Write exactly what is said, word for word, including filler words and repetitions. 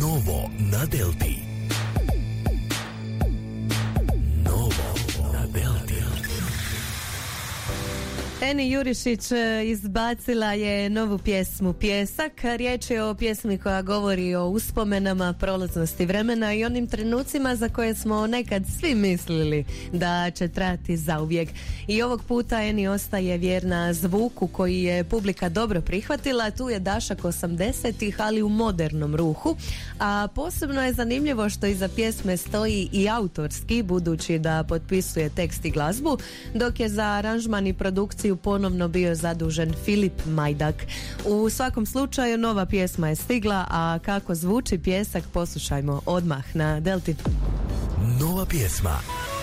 Novo na Delti. Novo na Delti. Eni Jurišić izbacila je novu pjesmu Pjesak. Riječ je o pjesmi koja govori o uspomenama, prolaznosti vremena i onim trenucima za koje smo nekad svi mislili da će trajati zauvijek. I ovog puta Eni ostaje vjerna zvuku koji je publika dobro prihvatila. Tu je dašak osamdesetih, ali u modernom ruhu. A posebno je zanimljivo što iza pjesme stoji i autorski, budući da potpisuje tekst i glazbu, dok je za aranžman i produkciju ponovno bio zadužen Filip Majdak. U svakom slučaju nova pjesma je stigla, a kako zvuči Pjesak poslušajmo odmah na Delti. Nova pjesma.